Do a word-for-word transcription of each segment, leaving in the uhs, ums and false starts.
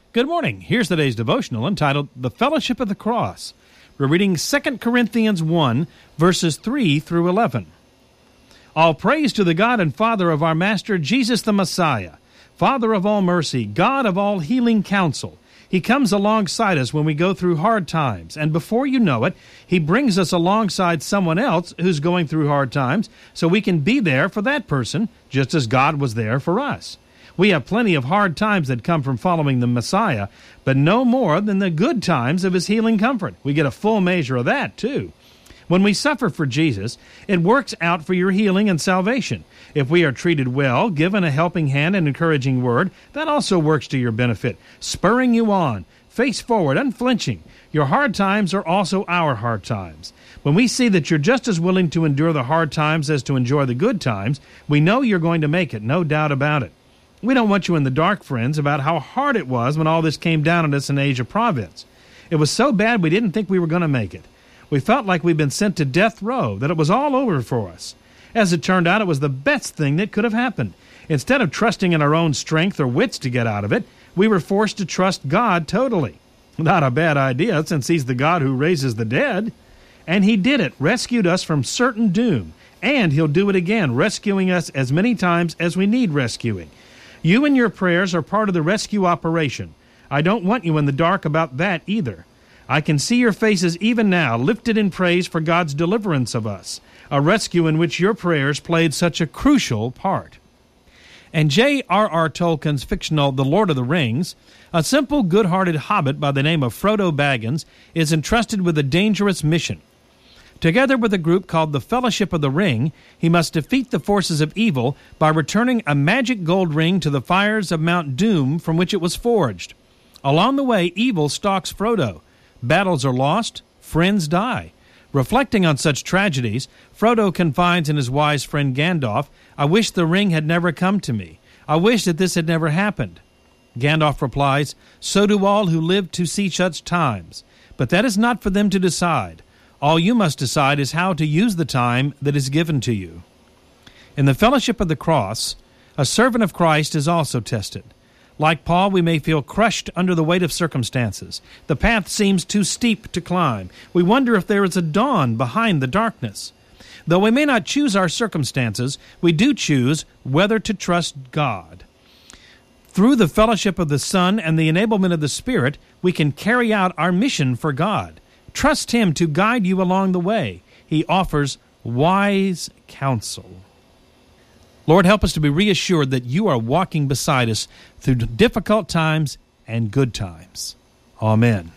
Good morning. Here's today's devotional entitled, The Fellowship of the Cross. We're reading Second Corinthians one, verses three through eleven. All praise to the God and Father of our Master, Jesus the Messiah, Father of all mercy, God of all healing counsel. He comes alongside us when we go through hard times, and before you know it, He brings us alongside someone else who's going through hard times, so we can be there for that person, just as God was there for us. We have plenty of hard times that come from following the Messiah, but no more than the good times of His healing comfort. We get a full measure of that, too. When we suffer for Jesus, it works out for your healing and salvation. If we are treated well, given a helping hand and encouraging word, that also works to your benefit, spurring you on. Face forward, unflinching. Your hard times are also our hard times. When we see that you're just as willing to endure the hard times as to enjoy the good times, we know you're going to make it, no doubt about it. We don't want you in the dark, friends, about how hard it was when all this came down on us in Asia province. It was so bad we didn't think we were going to make it. We felt like we'd been sent to death row, that it was all over for us. As it turned out, it was the best thing that could have happened. Instead of trusting in our own strength or wits to get out of it, we were forced to trust God totally. Not a bad idea, since He's the God who raises the dead. And He did it, rescued us from certain doom. And He'll do it again, rescuing us as many times as we need rescuing. You and your prayers are part of the rescue operation. I don't want you in the dark about that either. I can see your faces even now, lifted in praise for God's deliverance of us, a rescue in which your prayers played such a crucial part. And J R R Tolkien's fictional The Lord of the Rings, a simple, good-hearted hobbit by the name of Frodo Baggins is entrusted with a dangerous mission. Together with a group called the Fellowship of the Ring, he must defeat the forces of evil by returning a magic gold ring to the fires of Mount Doom from which it was forged. Along the way, evil stalks Frodo. Battles are lost, friends die. Reflecting on such tragedies, Frodo confides in his wise friend Gandalf, "I wish the ring had never come to me. I wish that this had never happened." Gandalf replies, "So do all who live to see such times. But that is not for them to decide. All you must decide is how to use the time that is given to you." In the fellowship of the cross, a servant of Christ is also tested. Like Paul, we may feel crushed under the weight of circumstances. The path seems too steep to climb. We wonder if there is a dawn behind the darkness. Though we may not choose our circumstances, we do choose whether to trust God. Through the fellowship of the Son and the enablement of the Spirit, we can carry out our mission for God. Trust Him to guide you along the way. He offers wise counsel. Lord, help us to be reassured that You are walking beside us through difficult times and good times. Amen.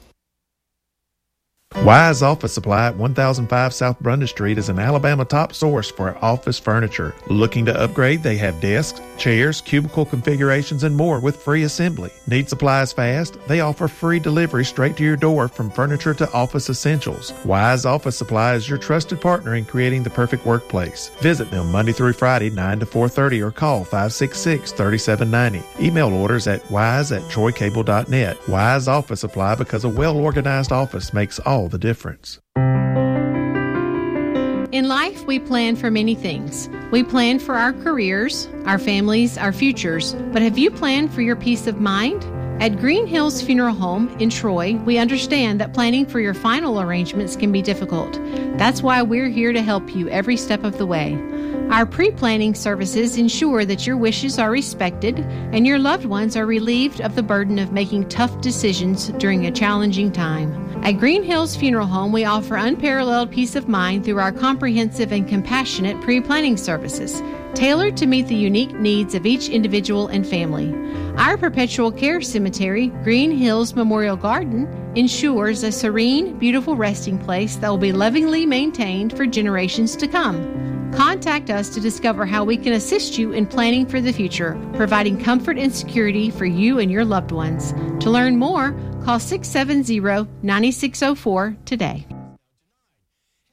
Wise Office Supply at one thousand five South Brundage Street is an Alabama top source for office furniture. Looking to upgrade? They have desks, chairs, cubicle configurations, and more with free assembly. Need supplies fast? They offer free delivery straight to your door from furniture to office essentials. Wise Office Supply is your trusted partner in creating the perfect workplace. Visit them Monday through Friday, nine to four thirty, or call five six six, three seven nine zero. Email orders at wise at troy cable dot net. Wise Office Supply, because a well-organized office makes all the difference. In life, we plan for many things. We plan for our careers, our families, our futures. But have you planned for your peace of mind? At Green Hills Funeral Home in Troy, we understand that planning for your final arrangements can be difficult. That's why we're here to help you every step of the way. Our pre-planning services ensure that your wishes are respected and your loved ones are relieved of the burden of making tough decisions during a challenging time. At Green Hills Funeral Home, we offer unparalleled peace of mind through our comprehensive and compassionate pre-planning services, tailored to meet the unique needs of each individual and family. Our perpetual care cemetery, Green Hills Memorial Garden, ensures a serene, beautiful resting place that will be lovingly maintained for generations to come. Contact us to discover how we can assist you in planning for the future, providing comfort and security for you and your loved ones. To learn more, call six seven zero, nine six zero four today.